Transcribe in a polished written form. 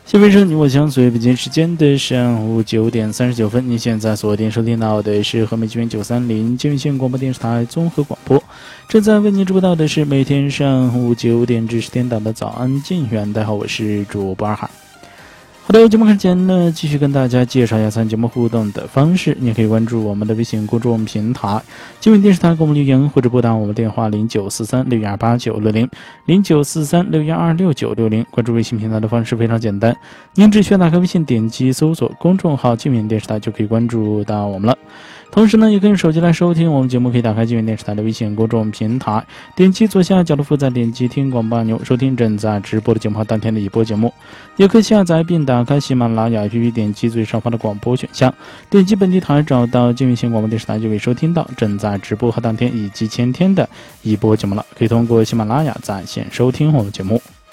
谢飞生，你我相随，北京时间的上午9:39，你现在锁定收听到的是河北区930金源县广播电视台综合广播，正在为您直播到的是每天上午9点至10点档的早安金源。大家好，我是主播二海。好的，节目开始前呢，继续跟大家介绍一下参与节目互动的方式。你可以关注我们的微信公众平台金源电视台给我们留言，或者拨打我们电话0943618960，0943612690。关注微信平台的方式非常简单，您只需要打开微信，点击搜索公众号金源电视台就可以关注到我们了。同时呢，也可以用手机来收听我们节目，可以打开金源电视台的微信公众平台，点击左下角的负载，点击听广播按钮，收听正在直播的节目和当天的已播节目。也可以下载并打开喜马拉雅 APP， 点击最上方的广播选项，点击本地台，找到金源县广播电视台，就可以收听到正在直播和当天以及前天的已播节目了。可以通过喜马拉雅在线收听我们节目。